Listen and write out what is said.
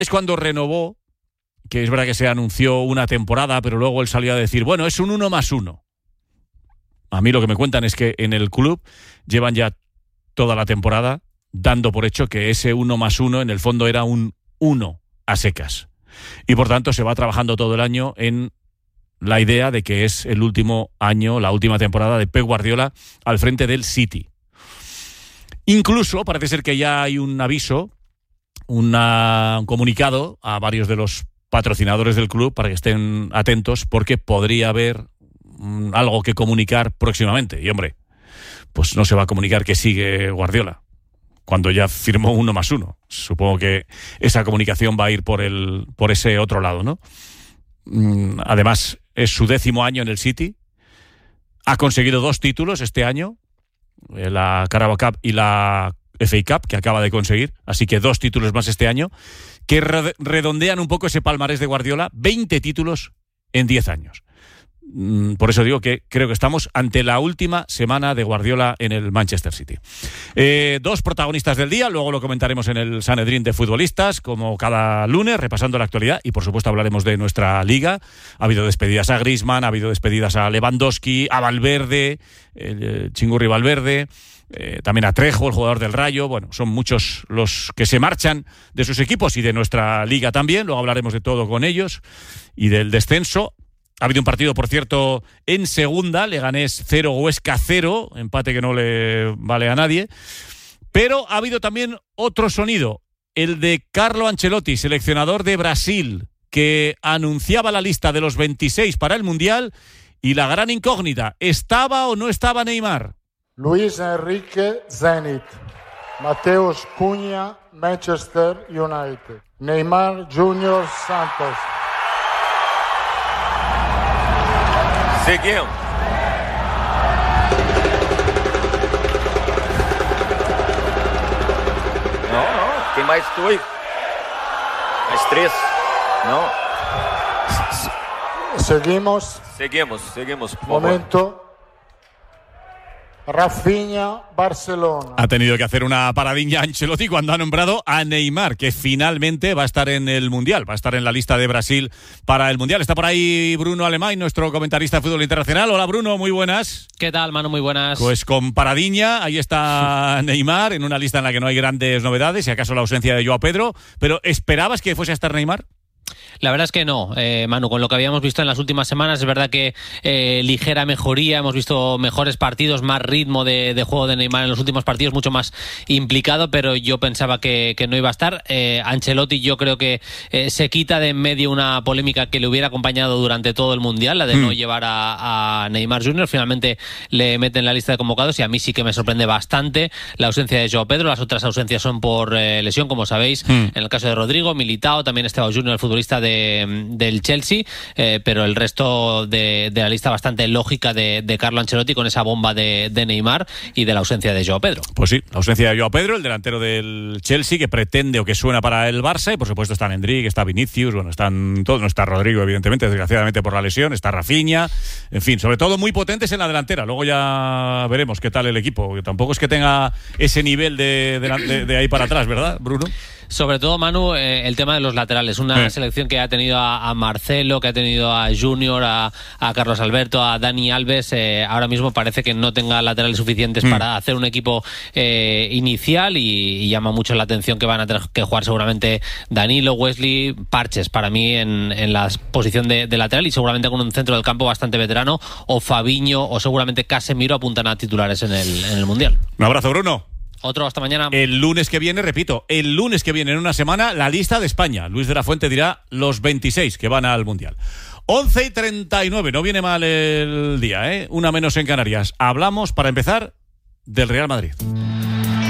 es cuando renovó, que es verdad que se anunció una temporada, pero luego él salió a decir, bueno, es un 1+1. A mí lo que me cuentan es que en el club llevan ya toda la temporada dando por hecho que ese 1+1 en el fondo era un 1 a secas. Y por tanto se va trabajando todo el año en la idea de que es el último año, la última temporada de Pep Guardiola al frente del City. Incluso parece ser que ya hay un aviso, un comunicado a varios de los patrocinadores del club para que estén atentos porque podría haber algo que comunicar próximamente. Y hombre, pues no se va a comunicar que sigue Guardiola cuando ya firmó 1+1. Supongo que esa comunicación va a ir por ese otro lado, ¿no? Además, es su 10º año en el City. Ha conseguido 2 títulos este año, la Carabao Cup y la FA Cup, que acaba de conseguir. Así que 2 títulos más este año, que redondean un poco ese palmarés de Guardiola. 20 títulos en 10 años. Por eso digo que creo que estamos ante la última semana de Guardiola en el Manchester City. 2 protagonistas del día, luego lo comentaremos en el Sanedrín de futbolistas, como cada lunes, repasando la actualidad, y por supuesto hablaremos de nuestra liga. Ha habido despedidas a Griezmann, ha habido despedidas a Lewandowski, a Valverde, el Chingurri Valverde, también a Trejo, el jugador del Rayo. Bueno, son muchos los que se marchan de sus equipos y de nuestra liga también. Luego hablaremos de todo con ellos y del descenso. Ha habido un partido, por cierto, en segunda, Leganés 0, Huesca 0, empate que no le vale a nadie. Pero ha habido también otro sonido, el de Carlo Ancelotti, seleccionador de Brasil, que anunciaba la lista de los 26 para el Mundial y la gran incógnita, ¿estaba o no estaba Neymar? Luis Enrique, Zenit. Mateus Cunha, Manchester United. Neymar Junior, Santos. Seguimos. No, tem mais 2. Mais 3. No. Seguimos. Por Momento. Rafinha, Barcelona. Ha tenido que hacer una paradilla Ancelotti cuando ha nombrado a Neymar, que finalmente va a estar en el Mundial, va a estar en la lista de Brasil para el Mundial. Está por ahí Bruno Alemán, nuestro comentarista de fútbol internacional. Hola Bruno, muy buenas. ¿Qué tal, Manu? Muy buenas. Pues con paradiña, ahí está Neymar, en una lista en la que no hay grandes novedades, si acaso la ausencia de Joao Pedro. Pero ¿esperabas que fuese a estar Neymar? La verdad es que no, Manu, con lo que habíamos visto en las últimas semanas, es verdad que ligera mejoría, hemos visto mejores partidos, más ritmo de juego de Neymar en los últimos partidos, mucho más implicado, pero yo pensaba que no iba a estar. Ancelotti yo creo que se quita de en medio una polémica que le hubiera acompañado durante todo el Mundial, la de no llevar a Neymar Jr., finalmente le mete en la lista de convocados y a mí sí que me sorprende bastante la ausencia de Joao Pedro. Las otras ausencias son por lesión, como sabéis, en el caso de Rodrigo, Militao, también Esteban Junior, el futbolista del Chelsea, pero el resto de la lista bastante lógica de Carlo Ancelotti con esa bomba de Neymar y de la ausencia de Joao Pedro. Pues sí, la ausencia de Joao Pedro, el delantero del Chelsea, que pretende o que suena para el Barça, y por supuesto están Endrick, está Vinicius, bueno, están todos, no está Rodrigo evidentemente, desgraciadamente por la lesión, está Rafinha, en fin, sobre todo muy potentes en la delantera. Luego ya veremos qué tal el equipo, que tampoco es que tenga ese nivel de ahí para atrás, ¿verdad, Bruno? Sobre todo, Manu, el tema de los laterales. Una selección que ha tenido a Marcelo, que ha tenido a Junior, a Carlos Alberto, a Dani Alves. Ahora mismo parece que no tenga laterales suficientes para hacer un equipo inicial y llama mucho la atención que van a tener que jugar seguramente Danilo, Wesley, Parches, para mí en la posición de lateral y seguramente con un centro del campo bastante veterano, o Fabinho o seguramente Casemiro apuntan a titulares en el Mundial. Un abrazo, Bruno. Otro, hasta mañana. El lunes que viene, repito, el lunes que viene en una semana, la lista de España. Luis de la Fuente dirá los 26 que van al Mundial. 11:39, no viene mal el día, ¿eh? Una menos en Canarias. Hablamos, para empezar, del Real Madrid.